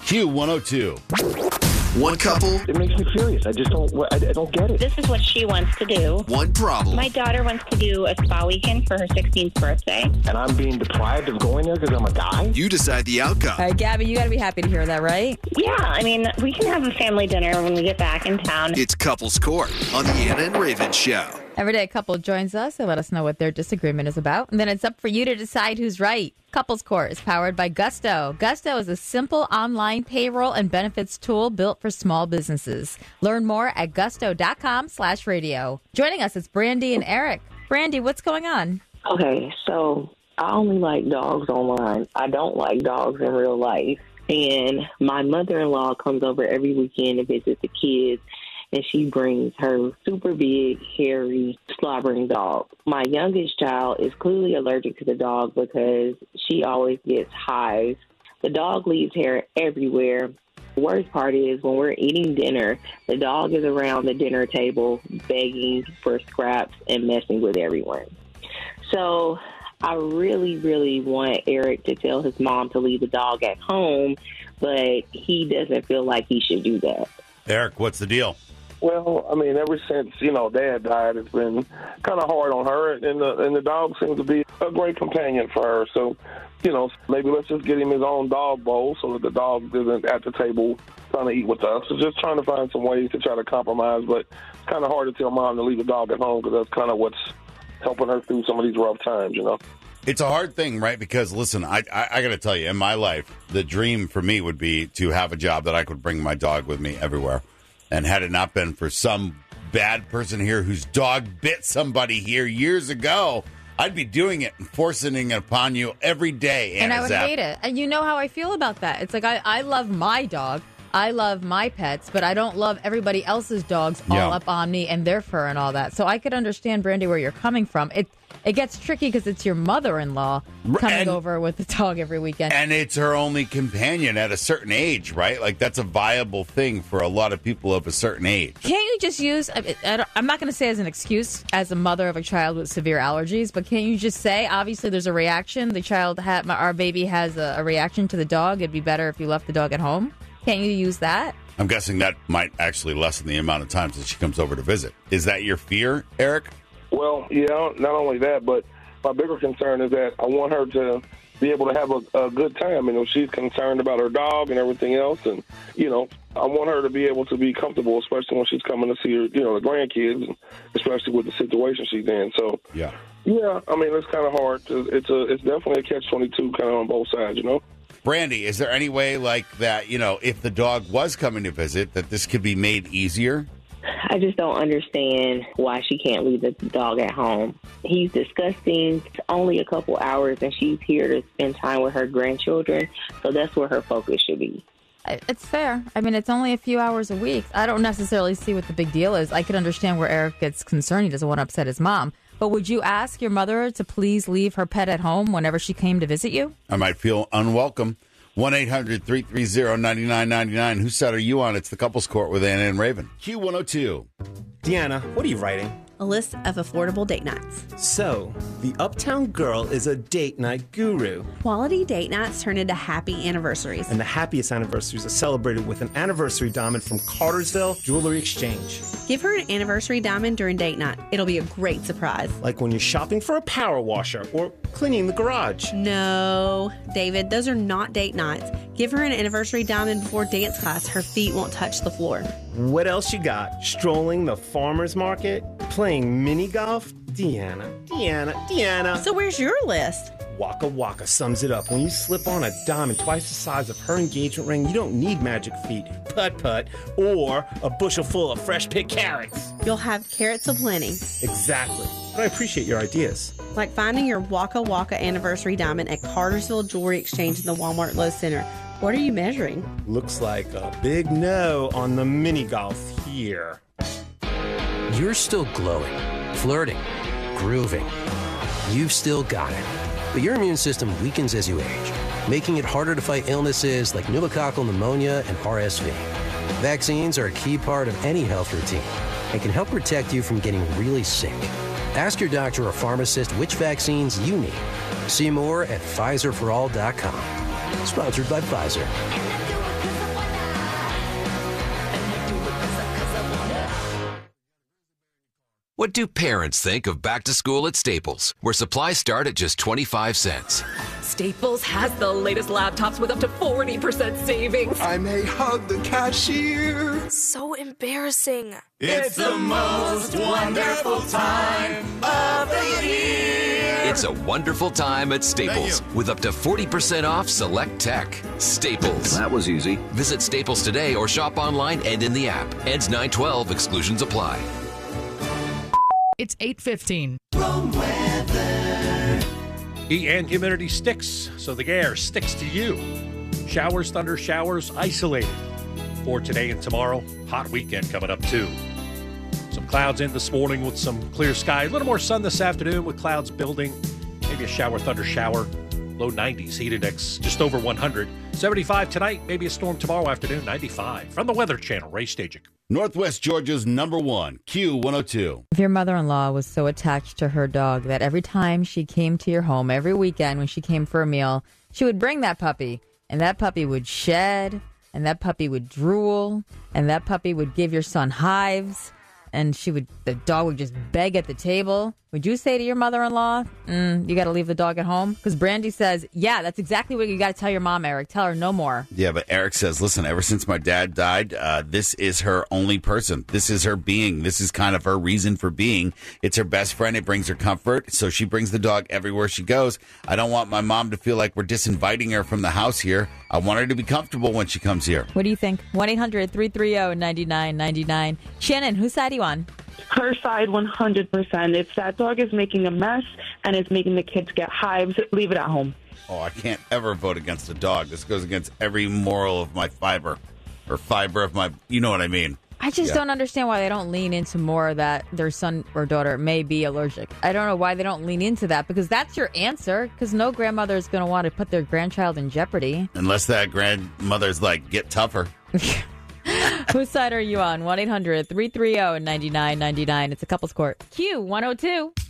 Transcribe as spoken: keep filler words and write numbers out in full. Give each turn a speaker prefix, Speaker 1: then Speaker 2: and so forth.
Speaker 1: Q one oh two.
Speaker 2: One couple.
Speaker 3: It makes me furious. I just don't, I, I don't get it.
Speaker 4: This is what she wants to do.
Speaker 2: One problem.
Speaker 4: My daughter wants to do a spa weekend for her sixteenth birthday.
Speaker 3: And I'm being deprived of going there because I'm a guy?
Speaker 2: You decide the outcome.
Speaker 5: All right, Gabby, you got to be happy to hear that, right?
Speaker 4: Yeah, I mean, we can have a family dinner when we get back in town.
Speaker 2: It's Couples Court on the Anna and Raven Show.
Speaker 5: Every day a couple joins us. They let us know what their disagreement is about. And then it's up for you to decide who's right. Couples Court is powered by Gusto. Gusto is a simple online payroll and benefits tool built for small businesses. Learn more at gusto.com slash radio. Joining us is Brandy and Eric. Brandy, what's going on?
Speaker 6: Okay, so I only like dogs online. I don't like dogs in real life. And my mother-in-law comes over every weekend to visit the kids, and she brings her super big, hairy, slobbering dog. My youngest child is clearly allergic to the dog because she always gets hives. The dog leaves hair everywhere. The worst part is when we're eating dinner, the dog is around the dinner table begging for scraps and messing with everyone. So I really, really want Eric to tell his mom to leave the dog at home, but he doesn't feel like he should do that.
Speaker 1: Eric, what's the deal?
Speaker 7: Well, I mean, ever since, you know, Dad died, it's been kind of hard on her, and the, and the dog seems to be a great companion for her. So, you know, maybe let's just get him his own dog bowl so that the dog isn't at the table trying to eat with us. So just trying to find some ways to try to compromise, but it's kind of hard to tell Mom to leave the dog at home because that's kind of what's helping her through some of these rough times, you know.
Speaker 1: It's a hard thing, right? Because, listen, I, I, I got to tell you, in my life, the dream for me would be to have a job that I could bring my dog with me everywhere. And had it not been for some bad person here whose dog bit somebody here years ago, I'd be doing it and forcing it upon you every day.
Speaker 5: And
Speaker 1: Anna
Speaker 5: I would
Speaker 1: Zapp.
Speaker 5: hate it. And you know how I feel about that. It's like I, I love my dog. I love my pets, but I don't love everybody else's dogs all
Speaker 1: Yeah.
Speaker 5: up on me and their fur and all that. So I could understand, Brandy, where you're coming from. It it gets tricky because it's your mother-in-law coming
Speaker 1: And-
Speaker 5: over with the dog every weekend.
Speaker 1: And it's her only companion at a certain age, right? Like, that's a viable thing for a lot of people of a certain age.
Speaker 5: Can't you just use, I- I don't- I'm not going to say as an excuse as a mother of a child with severe allergies, but can't you just say, obviously there's a reaction. The child, had, our baby has a, a reaction to the dog. It'd be better if you left the dog at home. Can't you use that?
Speaker 1: I'm guessing that might actually lessen the amount of times that she comes over to visit. Is that your fear, Eric?
Speaker 7: Well, yeah, not only that, but my bigger concern is that I want her to be able to have a, a good time. You know, she's concerned about her dog and everything else, and, you know, I want her to be able to be comfortable, especially when she's coming to see her, you know, the grandkids, and especially with the situation she's in. So,
Speaker 1: Yeah.
Speaker 7: yeah, I mean, it's kind of hard. It's a, it's definitely a catch twenty-two kind of on both sides, you know?
Speaker 1: Brandy, is there any way like that, you know, if the dog was coming to visit, that this could be made easier?
Speaker 6: I just don't understand why she can't leave the dog at home. He's disgusting. It's only a couple hours, and she's here to spend time with her grandchildren, so that's where her focus should be.
Speaker 5: It's fair. I mean, it's only a few hours a week. I don't necessarily see what the big deal is. I could understand where Eric gets concerned. He doesn't want to upset his mom. But would you ask your mother to please leave her pet at home whenever she came to visit you?
Speaker 1: I might feel unwelcome. one eight hundred three three zero nine nine nine nine. Whose side are you on? It's the Couples Court with Anna and Raven. Q one oh two.
Speaker 8: Deanna, what are you writing?
Speaker 9: A list of affordable date nights.
Speaker 8: So, the Uptown Girl is a date night guru.
Speaker 9: Quality date nights turn into happy anniversaries.
Speaker 8: And the happiest anniversaries are celebrated with an anniversary diamond from Cartersville Jewelry Exchange.
Speaker 9: Give her an anniversary diamond during date night. It'll be a great surprise.
Speaker 8: Like when you're shopping for a power washer or cleaning the garage.
Speaker 9: No, David, those are not date nights. Give her an anniversary diamond before dance class. Her feet won't touch the floor.
Speaker 8: What else you got? Strolling the farmer's market? Playing mini golf? Deanna, Deanna, Deanna.
Speaker 9: So where's your list?
Speaker 8: Waka Waka sums it up. When you slip on a diamond twice the size of her engagement ring, you don't need magic feet, putt-putt, or a bushel full of fresh-picked carrots.
Speaker 9: You'll have carrots aplenty.
Speaker 8: Exactly. But I appreciate your ideas.
Speaker 9: Like finding your Waka Waka anniversary diamond at Cartersville Jewelry Exchange in the Walmart Lowe's Center. What are you measuring?
Speaker 8: Looks like a big no on the mini golf here.
Speaker 10: You're still glowing, flirting, grooving. You've still got it. But your immune system weakens as you age, making it harder to fight illnesses like pneumococcal pneumonia and R S V. Vaccines are a key part of any health routine and can help protect you from getting really sick. Ask your doctor or pharmacist which vaccines you need. See more at Pfizer for all dot com. Sponsored by Pfizer.
Speaker 11: What do parents think of back to school at Staples, where supplies start at just twenty-five cents?
Speaker 12: Staples has the latest laptops with up to forty percent savings.
Speaker 13: I may hug the cashier.
Speaker 14: So embarrassing.
Speaker 15: It's the most wonderful time of the year.
Speaker 11: It's a wonderful time at Staples with up to forty percent off select tech. Staples.
Speaker 16: That was easy.
Speaker 11: Visit Staples today or shop online and in the app. Ends nine twelve. Exclusions apply.
Speaker 17: It's eight fifteen.
Speaker 18: Heat and humidity sticks, so the air sticks to you. Showers, thunder showers, isolated. For today and tomorrow, hot weekend coming up too. Some clouds in this morning with some clear sky. A little more sun this afternoon with clouds building. Maybe a shower, thunder shower. Low nineties, heat index just over one hundred. seventy-five tonight, maybe a storm tomorrow afternoon, ninety-five. From the Weather Channel, Ray Stajic.
Speaker 1: Northwest Georgia's number one, Q one oh two.
Speaker 5: If your mother-in-law was so attached to her dog that every time she came to your home, every weekend when she came for a meal, she would bring that puppy, and that puppy would shed, and that puppy would drool, and that puppy would give your son hives, and she would, the dog would just beg at the table, would you say to your mother-in-law, mm, you got to leave the dog at home? Because Brandy says, yeah, that's exactly what you got to tell your mom, Eric. Tell her no more.
Speaker 1: Yeah, but Eric says, listen, ever since my dad died, uh, this is her only person. This is her being. This is kind of her reason for being. It's her best friend. It brings her comfort. So she brings the dog everywhere she goes. I don't want my mom to feel like we're disinviting her from the house here. I want her to be comfortable when she comes here.
Speaker 5: What do you think? one eight hundred three three zero nine nine nine nine. Shannon, whose side are you on?
Speaker 6: Her side, one hundred percent. If that dog is making a mess and is making the kids get hives, leave it at home.
Speaker 1: Oh, I can't ever vote against a dog. This goes against every moral of my fiber, or fiber of my, you know what I mean.
Speaker 5: I just
Speaker 1: Yeah.
Speaker 5: don't understand why they don't lean into more that their son or daughter may be allergic. I don't know why they don't lean into that, because that's your answer, because no grandmother is going to want to put their grandchild in jeopardy.
Speaker 1: Unless that grandmother's like, get tougher.
Speaker 5: Whose side are you on? one eight hundred three three zero nine nine nine nine. It's a couple's court. Q one oh two.